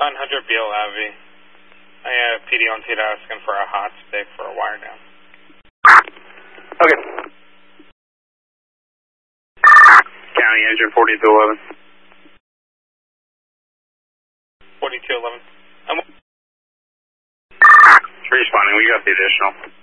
900 BLAV. I have PD on Tita asking for a hot stick for a wire down. Okay. County engine 4211. 4211. Responding, we got the additional.